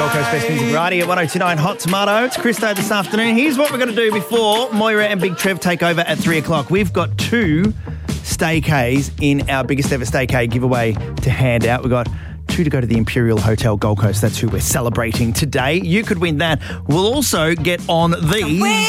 Gold Coast Best Music Variety at 102.9 Hot Tomato. It's Christo this afternoon. Here's what we're going to do before Moira and Big Trev take over at 3 o'clock. We've got 2 staycays in our biggest ever staycay giveaway to hand out. We've got 2 to go to the Imperial Hotel Gold Coast. That's who we're celebrating today. You could win that. We'll also get on the...